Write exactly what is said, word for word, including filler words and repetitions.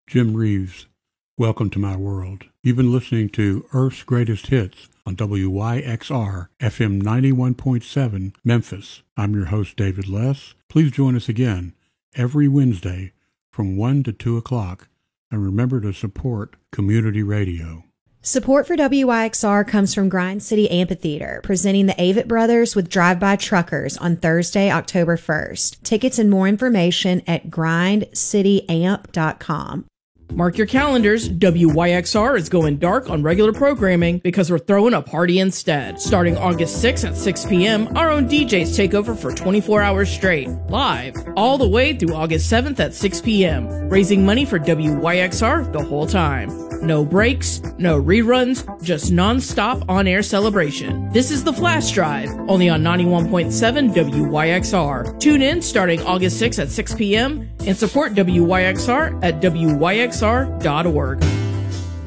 Jim Reeves. Welcome to my world. You've been listening to Earth's Greatest Hits on W Y X R F M ninety-one point seven Memphis. I'm your host, David Less. Please join us again every Wednesday from one to two o'clock, and remember to support community radio. Support for W Y X R comes from Grind City Amphitheater, presenting the Avett Brothers with Drive-By Truckers on Thursday, October first. Tickets and more information at grind city amp dot com. Mark your calendars, W Y X R is going dark on regular programming because we're throwing a party instead. Starting August sixth at six p.m., our own D Js take over for twenty-four hours straight, live, all the way through August seventh at six p.m., raising money for W Y X R the whole time. No breaks, no reruns, just non-stop on-air celebration. This is the Flash Drive, only on ninety-one point seven W Y X R. Tune in starting August sixth at six p.m. and support W Y X R at W Y X R dot org.